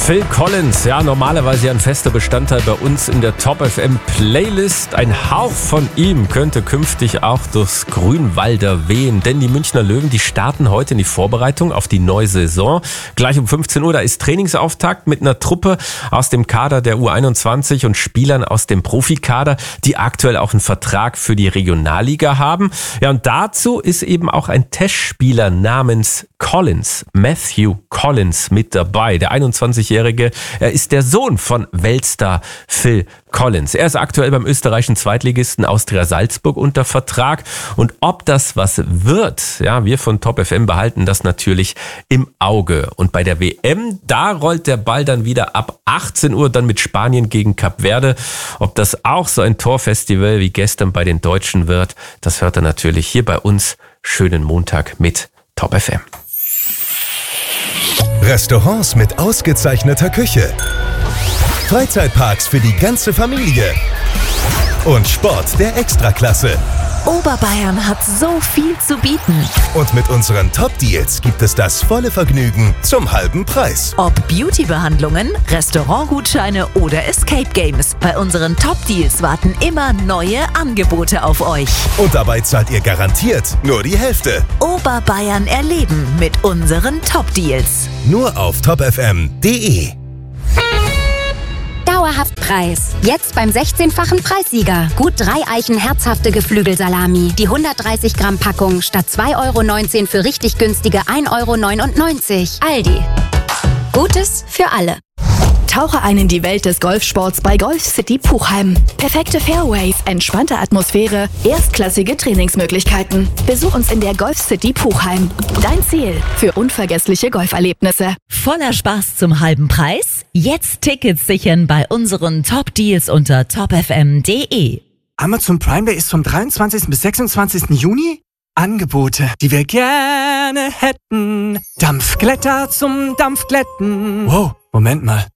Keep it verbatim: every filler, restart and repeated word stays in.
Phil Collins, ja, normalerweise ein fester Bestandteil bei uns in der Top F M Playlist. Ein Hauch von ihm könnte künftig auch durchs Grünwalder wehen, denn die Münchner Löwen, die starten heute in die Vorbereitung auf die neue Saison. Gleich um fünfzehn Uhr, da ist Trainingsauftakt mit einer Truppe aus dem Kader der U einundzwanzig und Spielern aus dem Profikader, die aktuell auch einen Vertrag für die Regionalliga haben. Ja, und dazu ist eben auch ein Testspieler namens Collins, Matthew Collins, mit dabei. Der einundzwanzigjährige, er ist der Sohn von Weltstar Phil Collins. Er ist aktuell beim österreichischen Zweitligisten Austria Salzburg unter Vertrag. Und ob das was wird, ja, wir von Top F M behalten das natürlich im Auge. Und bei der W M, da rollt der Ball dann wieder ab achtzehn Uhr, dann mit Spanien gegen Kap Verde. Ob das auch so ein Torfestival wie gestern bei den Deutschen wird, das hört er natürlich hier bei uns. Schönen Montag mit Top F M. Restaurants mit ausgezeichneter Küche, Freizeitparks für die ganze Familie und Sport der Extraklasse. Oberbayern hat so viel zu bieten. Und mit unseren Top-Deals gibt es das volle Vergnügen zum halben Preis. Ob Beauty-Behandlungen, Restaurantgutscheine oder Escape Games. Bei unseren Top-Deals warten immer neue Angebote auf euch. Und dabei zahlt ihr garantiert nur die Hälfte. Oberbayern erleben mit unseren Top-Deals. Nur auf top f m punkt d e. Dauerhaft Preis. Jetzt beim sechzehnfachen Preissieger. Gut drei Eichen herzhafte Geflügelsalami. Die hundertdreißig Gramm Packung statt zwei Euro neunzehn für richtig günstige ein Euro neunundneunzig. Aldi. Gutes für alle. Tauche ein in die Welt des Golfsports bei Golf City Puchheim. Perfekte Fairways, entspannte Atmosphäre, erstklassige Trainingsmöglichkeiten. Besuch uns in der Golf City Puchheim. Dein Ziel für unvergessliche Golferlebnisse. Voller Spaß zum halben Preis? Jetzt Tickets sichern bei unseren Top-Deals unter top f m punkt d e. Amazon Prime Day ist vom dreiundzwanzigsten bis sechsundzwanzigsten Juni. Angebote, die wir gerne hätten. Dampfglätter zum Dampfglätten. Wow, Moment mal.